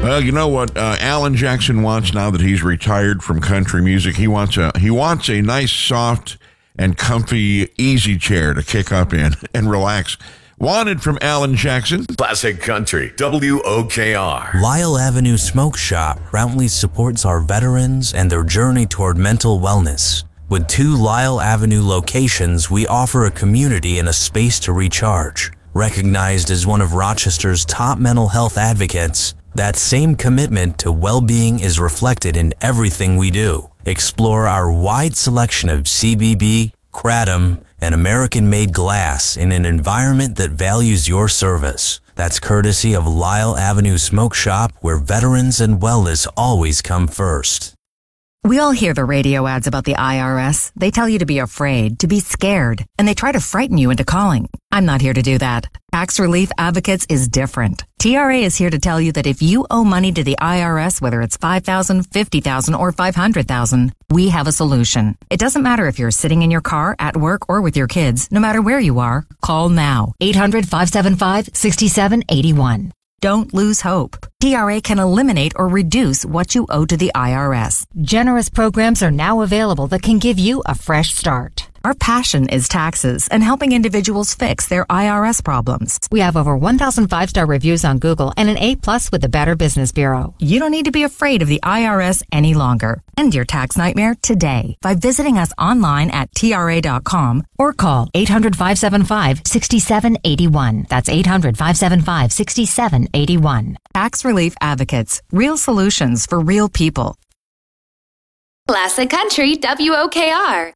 Well, you know what Alan Jackson wants now that he's retired from country music? He wants a nice, soft, and comfy easy chair to kick up in and relax. Wanted from Alan Jackson. Classic Country, WOKR. Lyle Avenue Smoke Shop proudly supports our veterans and their journey toward mental wellness. With 2 Lyle Avenue locations, we offer a community and a space to recharge. Recognized as one of Rochester's top mental health advocates, that same commitment to well-being is reflected in everything we do. Explore our wide selection of CBB, Kratom, and American-made glass in an environment that values your service. That's courtesy of Lyle Avenue Smoke Shop, where veterans and wellness always come first. We all hear the radio ads about the IRS. They tell you to be afraid, to be scared, and they try to frighten you into calling. I'm not here to do that. Tax Relief Advocates is different. TRA is here to tell you that if you owe money to the IRS, whether it's $5,000, $50,000, or $500,000, we have a solution. It doesn't matter if you're sitting in your car, at work, or with your kids. No matter where you are, call now. 800-575-6781. Don't lose hope. TRA can eliminate or reduce what you owe to the IRS. Generous programs are now available that can give you a fresh start. Our passion is taxes and helping individuals fix their IRS problems. We have over 1,000 5-star reviews on Google and an A+ with the Better Business Bureau. You don't need to be afraid of the IRS any longer. End your tax nightmare today by visiting us online at TRA.com or call 800-575-6781. That's 800-575-6781. Tax Relief Advocates. Real solutions for real people. Classic Country, WOKR.